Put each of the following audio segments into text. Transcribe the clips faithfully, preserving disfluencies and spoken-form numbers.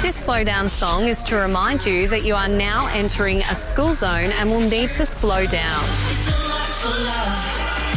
This slow down song is to remind you that you are now entering a school zone and will need to slow down. It's a lot for love.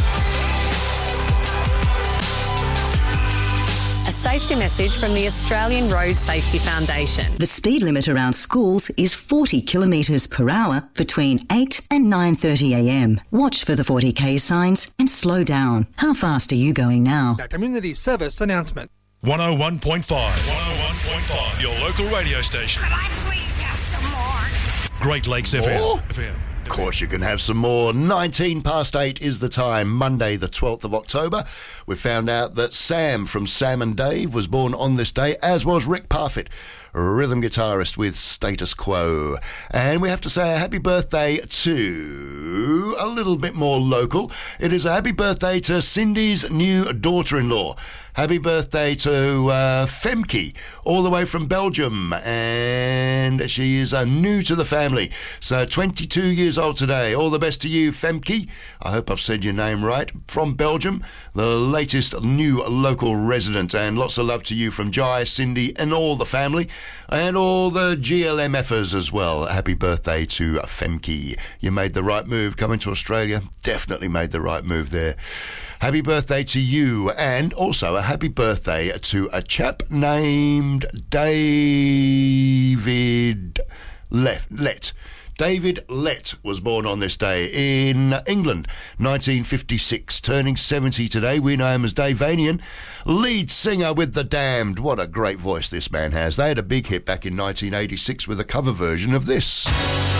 A safety message from the Australian Road Safety Foundation. The speed limit around schools is forty kilometres per hour between eight and nine thirty a m. Watch for the forty k signs and slow down. How fast are you going now? A community service announcement. one oh one point five. one oh one point five. Your local radio station. Could I please have some more? Great Lakes F M. More? F M. Of course you can have some more. nineteen past eight is the time, Monday the twelfth of October. We found out that Sam from Sam and Dave was born on this day, as was Rick Parfitt, rhythm guitarist with Status Quo. And we have to say a happy birthday to a little bit more local. It is a happy birthday to Cindy's new daughter-in-law. Happy birthday to uh, Femke, all the way from Belgium, and she is uh, new to the family, so twenty-two years old today. All the best to you, Femke. I hope I've said your name right. From Belgium, the latest new local resident, and lots of love to you from Jai, Cindy, and all the family, and all the G L M Fers as well. Happy birthday to Femke. You made the right move coming to Australia. Definitely made the right move there. Happy birthday to you, and also a happy birthday to a chap named David Le- Lett. David Lett was born on this day in England, nineteen fifty-six, turning seventy today. We know him as Dave Vanian, lead singer with The Damned. What a great voice this man has. They had a big hit back in nineteen eighty-six with a cover version of this.